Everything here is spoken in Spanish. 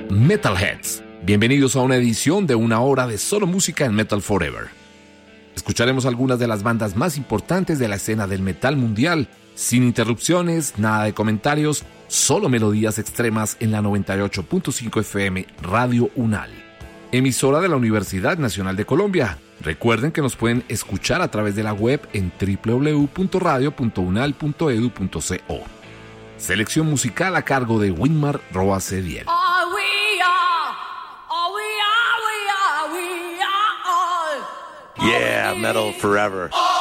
Metalheads. Bienvenidos a una edición de una hora de solo música en Metal Forever. Escucharemos algunas de las bandas más importantes de la escena del metal mundial, sin interrupciones, nada de comentarios, solo melodías extremas en la 98.5 FM Radio Unal, emisora de la Universidad Nacional de Colombia. Recuerden que nos pueden escuchar a través de la web en www.radio.unal.edu.co. Selección musical a cargo de Winmar Roa-Cediel. Yeah, metal forever.